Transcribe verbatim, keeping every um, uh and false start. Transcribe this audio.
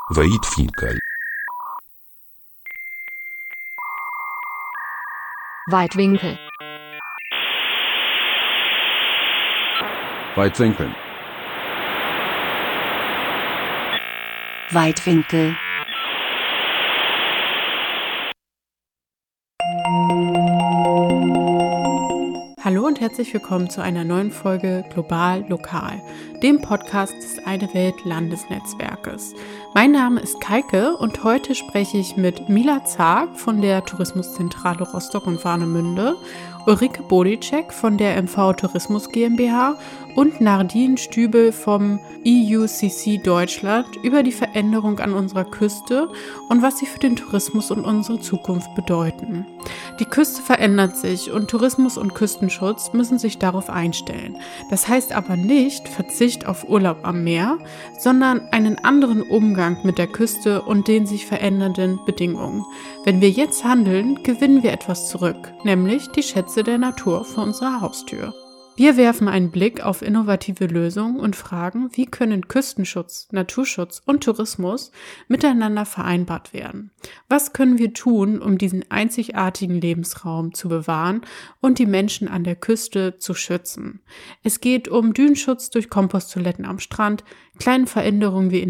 Weitwinkel. Weitwinkel. Weitwinkel. Weitwinkel. Hallo und herzlich willkommen zu einer neuen Folge Global Lokal, dem Podcast des Eine Welt Landesnetzwerkes. Mein Name ist Kaike und heute spreche ich mit Mila Zag von der Tourismuszentrale Rostock und Warnemünde, Ulrike Bodicek von der M V Tourismus GmbH und Nardine Stübel vom E U C C Deutschland über die Veränderung an unserer Küste und was sie für den Tourismus und unsere Zukunft bedeuten. Die Küste verändert sich und Tourismus und Küstenschutz müssen sich darauf einstellen. Das heißt aber nicht Verzicht auf Urlaub am Meer, sondern einen anderen Umgang mit der Küste und den sich verändernden Bedingungen. Wenn wir jetzt handeln, gewinnen wir etwas zurück, nämlich die Schätze der Natur vor unserer Haustür. Wir werfen einen Blick auf innovative Lösungen und fragen, wie können Küstenschutz, Naturschutz und Tourismus miteinander vereinbart werden? Was können wir tun, um diesen einzigartigen Lebensraum zu bewahren und die Menschen an der Küste zu schützen? Es geht um Dünenschutz durch Komposttoiletten am Strand, kleine Veränderungen wie in